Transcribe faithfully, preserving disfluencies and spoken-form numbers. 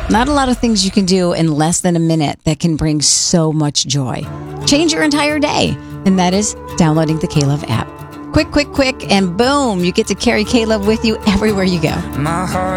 Not a lot of things you can do in less than a minute that can bring so much joy. Change your entire day, and that is downloading the K-Love app. Quick, quick, quick, and boom, you get to carry K-Love with you everywhere you go. My heart